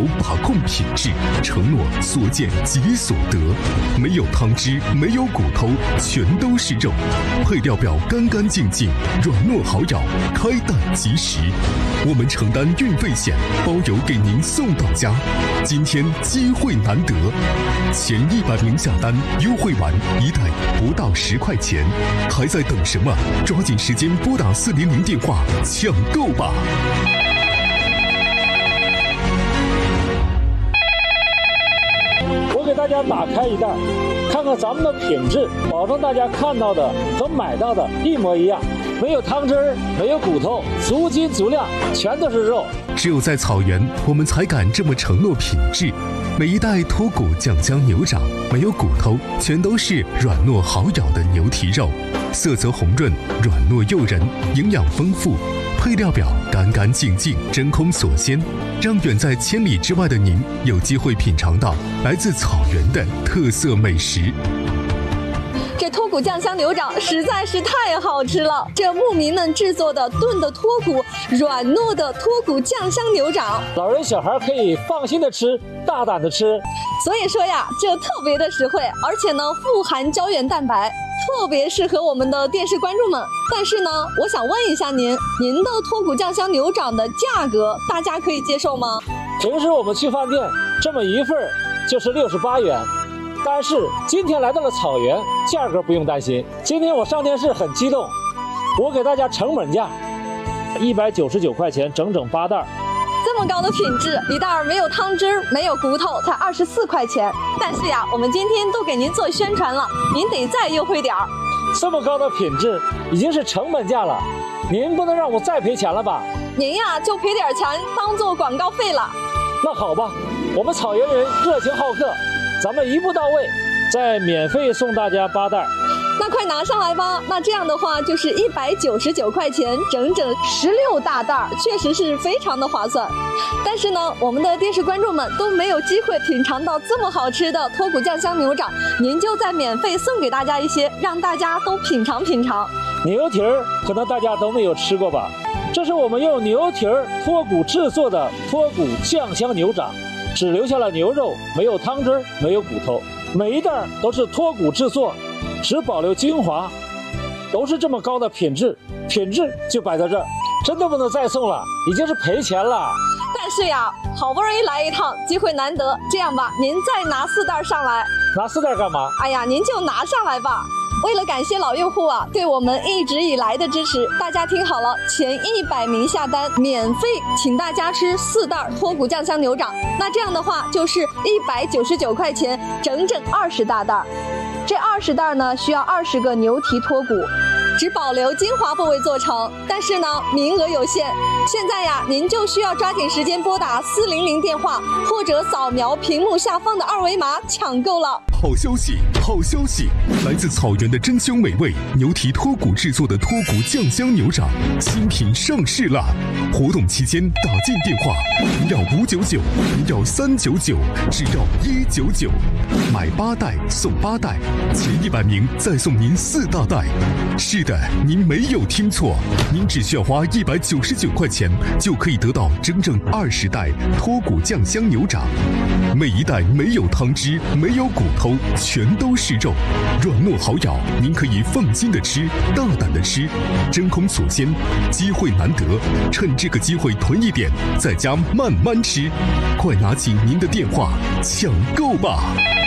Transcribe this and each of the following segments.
把控品质，承诺所见即所得，没有汤汁，没有骨头，全都是肉，配料表干干净净，软糯好咬，开袋即食。我们承担运费险，包邮给您送到家。今天机会难得，前100名下单，优惠完一袋不到10块钱，还在等什么？抓紧时间拨打400电话抢购吧！ 我给大家打开一袋，看看咱们的品质，保证大家看到的和买到的一模一样，没有汤汁儿，没有骨头，足斤足量，全都是肉。 只有在草原，我们才敢这么承诺品质。每一袋脱骨酱香牛掌，没有骨头，全都是软糯好咬的牛蹄肉，色泽红润，软糯诱人，营养丰富。配料表干干净净，真空锁鲜，让远在千里之外的您有机会品尝到来自草原的特色美食。 这脱骨酱香牛掌实在是太好吃了！这牧民们制作的炖的脱骨、软糯的脱骨酱香牛掌， 老人小孩可以放心的吃，大胆的吃。 所以说呀，这特别的实惠，而且呢富含胶原蛋白，特别适合我们的电视观众们。但是呢，我想问一下您的脱骨酱香牛掌的价格，大家可以接受吗？ 平时我们去饭店这么一份就是68元。但是今天来到了草原，价格不用担心。今天我上电视很激动，我给大家成本价，199块钱，整整8袋。 这么高的品质，一袋没有汤汁，没有骨头，才24块钱。但是呀，我们今天都给您做宣传了，您得再优惠点儿。 这么高的品质已经是成本价了，您不能让我再赔钱了吧？ 您呀就赔点钱当做广告费了。 那好吧，我们草原人热情好客，咱们一步到位，再免费送大家8袋。 那快拿上来吧！那这样的话就是199块钱，整整16大袋，确实是非常的划算。但是呢，我们的电视观众们都没有机会品尝到这么好吃的脱骨酱香牛掌，您就再免费送给大家一些，让大家都品尝品尝。 牛蹄儿可能大家都没有吃过吧？这是我们用牛蹄儿脱骨制作的脱骨酱香牛掌，只留下了牛肉，没有汤汁，没有骨头，每一袋都是脱骨制作，只保留精华，都是这么高的品质，品质就摆在这儿，真的不能再送了，已经是赔钱了。 但是呀，好不容易来一趟，机会难得，这样吧，您再拿4袋上来。 拿4袋干嘛？ 哎呀，您就拿上来吧。为了感谢老用户啊对我们一直以来的支持，大家听好了，前100名下单免费请大家吃4袋脱骨酱香牛掌，那这样的话就是199块钱，整整20大袋。这20袋呢需要20个牛蹄脱骨，只保留精华部位做成，但是呢名额有限，现在呀您就需要抓紧时间拨打400电话，或者扫描屏幕下方的2维码抢购了。 好消息，好消息！来自草原的珍馐美味牛蹄脱骨制作的脱骨酱香牛掌新品上市了！活动期间打进电话，您要599，您要399，只要199，买8袋送8袋，前100名再送您4大袋。是的，您没有听错，您只需要花199块钱就可以得到整整20袋脱骨酱香牛掌，每一袋没有汤汁，没有骨头，全都是肉，软糯好咬，您可以放心的吃，大胆的吃，真空锁鲜，机会难得，趁这个机会囤一点，在家慢慢吃，快拿起您的电话抢购吧！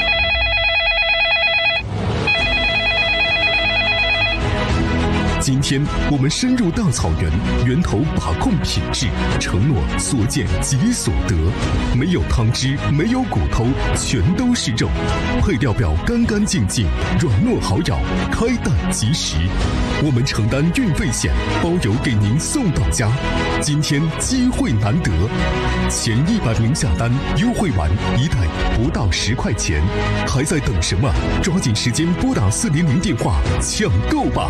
今天我们深入大草原，源头把控品质，承诺所见即所得，没有汤汁，没有骨头，全都是肉，配料表干干净净，软糯好咬，开袋即食。我们承担运费险，包邮给您送到家。今天机会难得，前100名下单，优惠完一袋不到10块钱，还在等什么？抓紧时间拨打400电话抢购吧！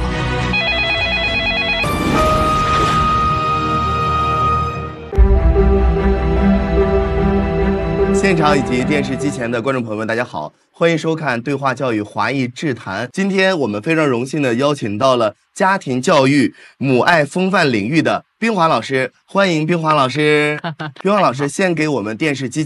现场以及电视机前的观众朋友们，大家好，欢迎收看对话教育华裔智谈。今天我们非常荣幸的邀请到了家庭教育母爱风范领域的冰华老师，欢迎冰华老师。冰华老师先给我们电视机